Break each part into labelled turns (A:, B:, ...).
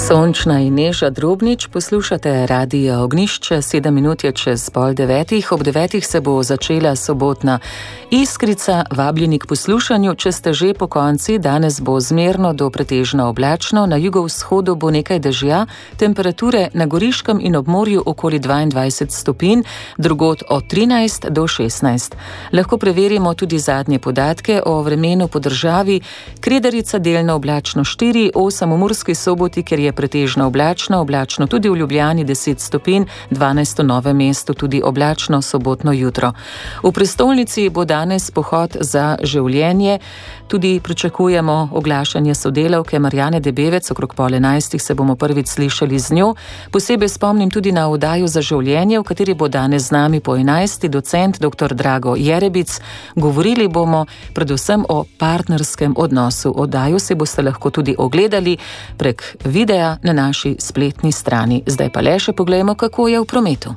A: Sončna in Neža Drobnič, poslušate Radio Ognjišče, 7 minut je čez 8:30. Ob 9 se bo začela sobotna Iskrica, vabljeni k poslušanju. Če ste že po konci, danes bo zmerno do pretežno oblačno, na jugovzhodu bo nekaj dežja, temperature na Goriškem in ob morju okoli 22 stopinj, drugod od 13 do 16. Lahko preverimo tudi zadnje podatke o vremenu po državi. Kredarica delno oblačno 4, 8 v Murski Soboti, kjer je pretežno oblačno tudi v Ljubljani 10 stopinj, 12 v Novem mestu tudi oblačno sobotno jutro. V prestolnici bo danes pohod za življenje, tudi pričakujemo oglašanje sodelavke Marjane Debevec, okrog 10:30 se bomo prvič slišali z njo. Posebej spomnim tudi na oddajo za življenje, v kateri bo danes z nami po 11. docent dr. Drago Jerebic. Govorili bomo predvsem o partnerskem odnosu. Oddajo si boste lahko tudi ogledali prek videa na naši spletni strani. Zdaj pa le še poglejmo, kako je v prometu.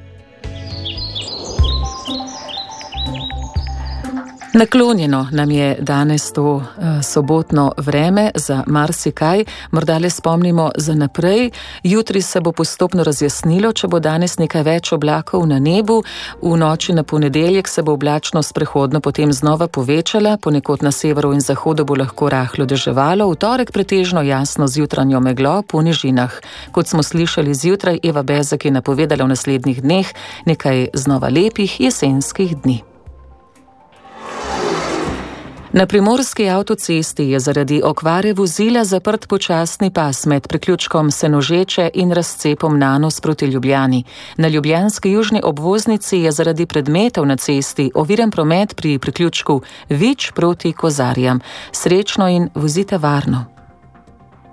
A: Naklonjeno nam je danes to sobotno vreme za marsikaj. Morda le spomnimo za naprej. Jutri se bo postopno razjasnilo, če bo danes nekaj več oblakov na nebu. V noči na ponedeljek se bo oblačnost prehodno potem znova povečala, ponekod na severu in zahodu bo lahko rahlo deževalo, v torek pretežno jasno z jutranjo meglo po nižinah. Kot smo slišali zjutraj, Eva Bezek je napovedala v naslednjih dneh nekaj znova lepih jesenskih dni. Na primorski avtocesti je zaradi okvare vozila zaprt počasni pas med priključkom Senožeče in razcepom Nanos proti Ljubljani. Na ljubljanski južni obvoznici je zaradi predmetov na cesti oviran promet pri priključku Vič proti Kozarjam. Srečno in vozite varno.